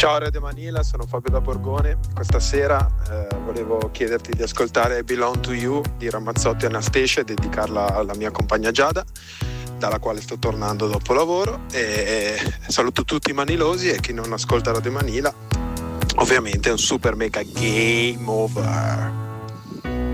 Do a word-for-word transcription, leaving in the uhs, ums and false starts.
Ciao Radio Manila, sono Fabio da Borgone. Questa sera eh, volevo chiederti di ascoltare I Belong to You di Ramazzotti e Anastacia e dedicarla alla mia compagna Giada, dalla quale sto tornando dopo lavoro, e saluto tutti i manilosi e chi non ascolta Radio Manila ovviamente è un super mega game over.